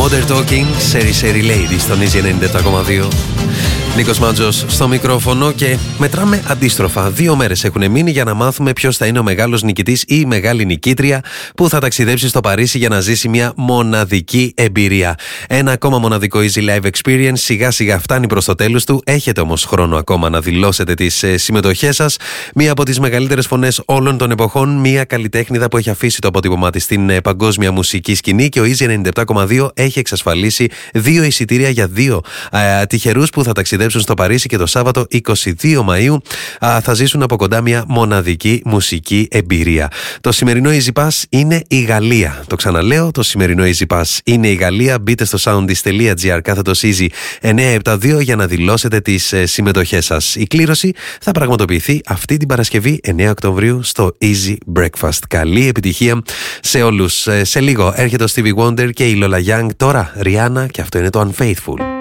Modern Talking, Seri Lady στον Easy 97,2. Νίκος Μάντζος στο μικρόφωνο και μετράμε αντίστροφα. 2 μέρες έχουν μείνει για να μάθουμε ποιος θα είναι ο μεγάλος νικητής ή η μεγάλη νικήτρια που θα ταξιδέψει στο Παρίσι για να ζήσει μια μοναδική εμπειρία. Ένα ακόμα μοναδικό Easy Live Experience σιγά σιγά φτάνει προς το τέλος του. Έχετε όμως χρόνο ακόμα να δηλώσετε τις συμμετοχές σας. Μία από τις μεγαλύτερες φωνές όλων των εποχών, μία καλλιτέχνηδα που έχει αφήσει το αποτύπωμά της στην παγκόσμια μουσική σκηνή, και ο Easy 97,2 έχει εξασφαλίσει 2 εισιτήρια για 2 τυχερούς που θα ταξιδέψουν στο Παρίσι και το Σάββατο 22 Μαΐου θα ζήσουν από κοντά μια μοναδική μουσική εμπειρία. Το σημερινό Easy Pass είναι η Γαλλία. Το ξαναλέω, το σημερινό Easy Pass είναι η Γαλλία. Μπείτε στο soundis.gr/Easy 972 για να δηλώσετε τις συμμετοχές σας. Η κλήρωση θα πραγματοποιηθεί αυτή την Παρασκευή 9 Οκτωβρίου στο Easy Breakfast. Καλή επιτυχία σε όλους. Σε λίγο έρχεται ο Stevie Wonder και η Lola Young. Τώρα Rihanna και αυτό είναι το Unfaithful.